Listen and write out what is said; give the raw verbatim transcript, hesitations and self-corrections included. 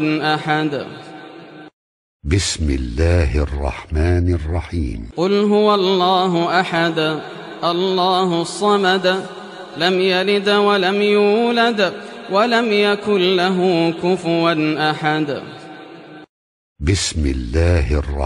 أحد. بسم الله الرحمن الرحيم. قل هو الله أحد الله الصمد لم يلد ولم يولد ولم يكن له كفوا أحد. بسم الله الرحمن